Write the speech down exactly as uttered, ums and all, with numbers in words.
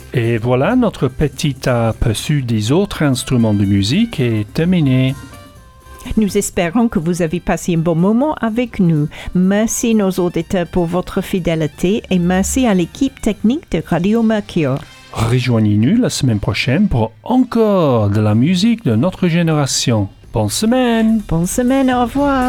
Et voilà, notre petit aperçu des autres instruments de musique est terminé. Nous espérons que vous avez passé un bon moment avec nous. Merci nos auditeurs pour votre fidélité et merci à l'équipe technique de Radio Mercure. Rejoignez-nous la semaine prochaine pour encore de la musique de notre génération. Bonne semaine! Bonne semaine, au revoir!